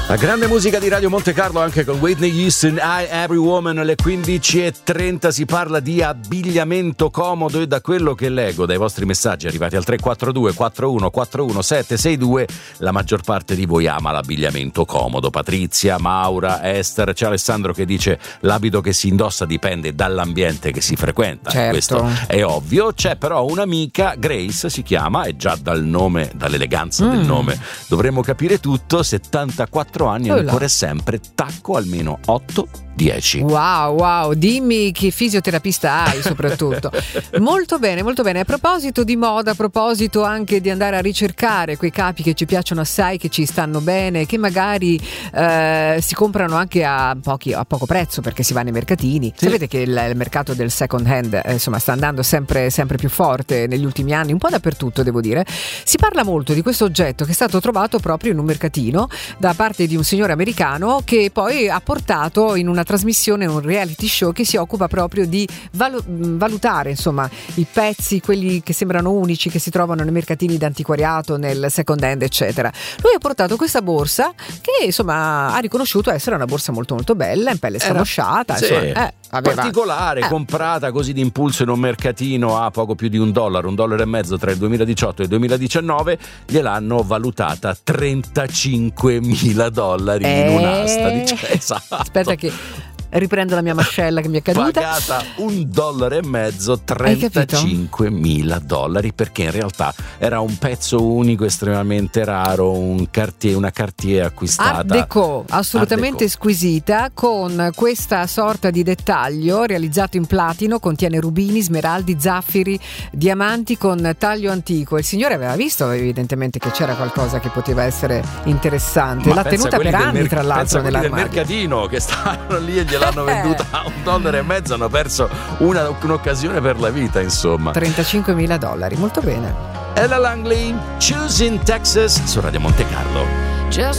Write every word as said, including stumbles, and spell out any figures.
La grande musica di Radio Monte Carlo anche con Whitney Houston, I Every Woman. Alle quindici e trenta si parla di abbigliamento comodo e da quello che leggo dai vostri messaggi arrivati al tre quattro due quattro uno quattro uno sette sei due la maggior parte di voi ama l'abbigliamento comodo. Patrizia, Maura, Esther, c'è Alessandro che dice l'abito che si indossa dipende dall'ambiente che si frequenta. Certo. Questo è ovvio. C'è però un'amica, Grace si chiama, e già dal nome, dall'eleganza mm. del nome dovremmo capire tutto, settantaquattro anni, ancora sempre tacco almeno otto dieci. Wow, wow, dimmi che fisioterapista hai soprattutto. Molto bene, molto bene. A proposito di moda, a proposito anche di andare a ricercare quei capi che ci piacciono assai, che ci stanno bene, che magari eh, si comprano anche a, pochi, a poco prezzo perché si va nei mercatini. Sì. Sapete che il, il mercato del second hand eh, insomma sta andando sempre, sempre più forte negli ultimi anni, un po' dappertutto devo dire. Si parla molto di questo oggetto che è stato trovato proprio in un mercatino da parte di un signore americano che poi ha portato in una trasmissione, un reality show che si occupa proprio di valu- valutare insomma i pezzi, quelli che sembrano unici, che si trovano nei mercatini d'antiquariato, nel second hand eccetera. Lui ha portato questa borsa che insomma ha riconosciuto essere una borsa molto molto bella, in pelle scamosciata, sì, insomma, eh, aveva, particolare, eh. comprata così d'impulso in un mercatino a poco più di un dollaro, un dollaro e mezzo tra il duemiladiciotto e il duemiladiciannove, gliel'hanno valutata trentacinquemila dollari eh. in un'asta. Dice, esatto. Aspetta che riprendo la mia mascella che mi è caduta. Pagata un dollaro e mezzo, trentacinquemila dollari, perché in realtà era un pezzo unico, estremamente raro, un Cartier, una Cartier acquistata Art Deco, assolutamente Art Deco. Squisita, con questa sorta di dettaglio realizzato in platino, contiene rubini, smeraldi, zaffiri, diamanti con taglio antico. Il signore aveva visto evidentemente che c'era qualcosa che poteva essere interessante. Ma l'ha tenuta per anni mer- tra l'altro nell'armadio. del mercatino che stavano lì e gliel'hanno venduta a un dollaro e mezzo, hanno perso una, un'occasione per la vita, insomma. trentacinquemila dollari, molto bene. Ella Langley, Choose in Texas su Radio Monte Carlo. Just